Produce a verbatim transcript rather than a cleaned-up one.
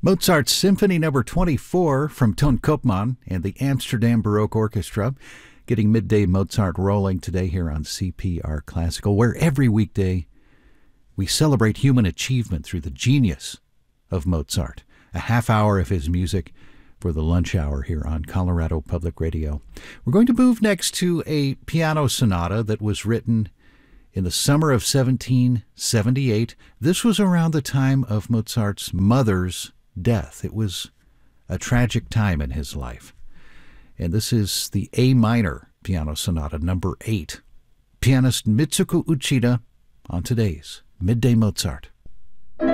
Mozart's Symphony Number twenty-four from Ton Koopman and the Amsterdam Baroque Orchestra, getting Midday Mozart rolling today here on C P R Classical, where every weekday we celebrate human achievement through the genius of Mozart. A half hour of his music for the lunch hour here on Colorado Public Radio. We're going to move next to a piano sonata that was written in the summer of seventeen seventy-eight. This was around the time of Mozart's mother's death. It was a tragic time in his life. And this is the A minor piano sonata number eight. Pianist Mitsuko Uchida on today's Midday Mozart.